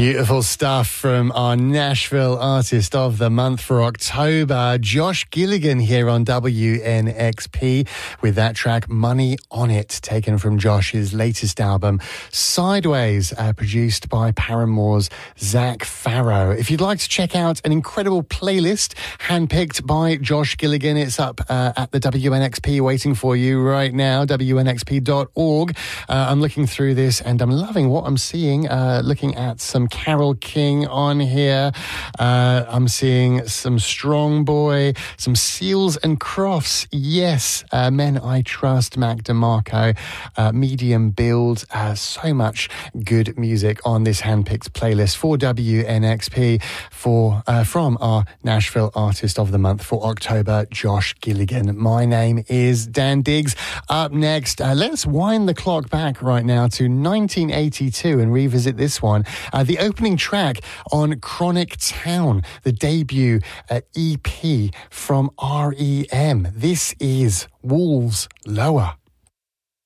Beautiful stuff from our Nashville Artist of the Month for October, Josh Gilligan here on WNXP with that track Money on It, taken from Josh's latest album Sideways, produced by Paramore's Zach Farrow. If you'd like to check out an incredible playlist handpicked by Josh Gilligan, it's up at the WNXP waiting for you right now, WNXP.org. I'm looking through this and I'm loving what I'm seeing, looking at some Carole King on here. I'm seeing some Strong Boy, some Seals and Crofts. Yes, Men I Trust, Mac DeMarco, Medium Build. So much good music on this handpicked playlist for WNXP from our Nashville Artist of the Month for October, Josh Gilligan. My name is Dan Diggs. Up next, let's wind the clock back right now to 1982 and revisit this one. The opening track on Chronic Town, the debut EP from REM. This is Wolves Lower.